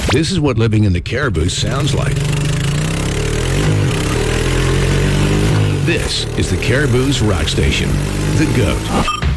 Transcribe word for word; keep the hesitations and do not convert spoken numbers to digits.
This is what living in the Caribou sounds like. This is the Caribou's rock station, The Goat.